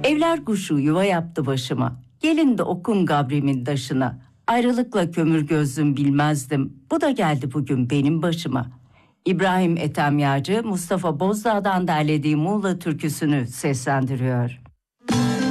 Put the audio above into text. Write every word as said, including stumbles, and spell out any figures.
Evler kuşu yuva yaptı başıma. Gelin de okun gabrimin taşına. Ayrılıkla kömür gözlüm bilmezdim. Bu da geldi bugün benim başıma. İbrahim Ethem Yağcı, Mustafa Bozdağ'dan derlediği Muğla türküsünü seslendiriyor.